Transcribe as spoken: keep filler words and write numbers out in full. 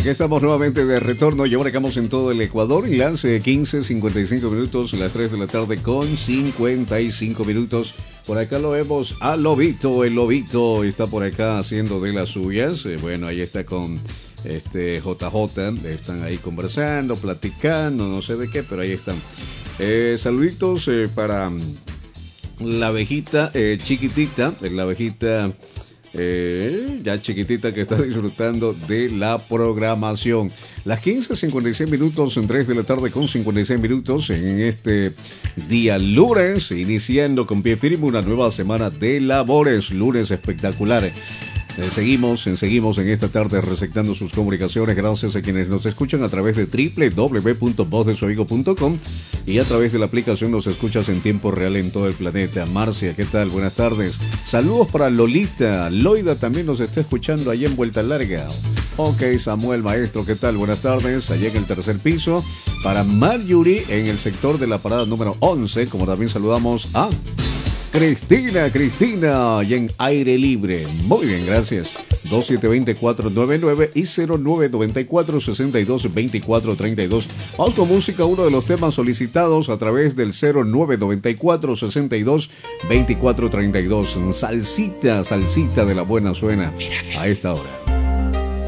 Aquí estamos nuevamente de retorno y ahora estamos en todo el Ecuador y las eh, quince cincuenta y cinco minutos, las tres de la tarde con cincuenta y cinco minutos. Por acá lo vemos a Lobito, el Lobito está por acá haciendo de las suyas. Eh, bueno, ahí está con este J J, están ahí conversando, platicando, no sé de qué, pero ahí están. Eh, saluditos eh, para la abejita eh, chiquitita, la abejita... Eh, ya chiquitita que está disfrutando de la programación. Las quince cincuenta y seis minutos en tres de la tarde con cincuenta y seis minutos en este día lunes, iniciando con pie firme una nueva semana de labores, lunes espectaculares. Eh, seguimos, en, seguimos en esta tarde receptando sus comunicaciones gracias a quienes nos escuchan a través de doble u doble u doble u punto voz de su amigo punto com y a través de la aplicación nos escuchas en tiempo real en todo el planeta. Marcia, ¿qué tal? Buenas tardes. Saludos para Lolita. Loida también nos está escuchando allá en Vuelta Larga. Ok, Samuel Maestro, ¿qué tal? Buenas tardes. Allá en el tercer piso. Para Marjorie en el sector de la parada número once, como también saludamos a... Cristina, Cristina, y en aire libre. Muy bien, gracias. dos siete dos cuatro nueve nueve y cero nueve nueve cuatro seis dos dos cuatro tres dos. Vamos con música, uno de los temas solicitados a través del cero nueve nueve cuatro seis dos dos cuatro tres dos. Salsita, salsita de la buena suena a esta hora.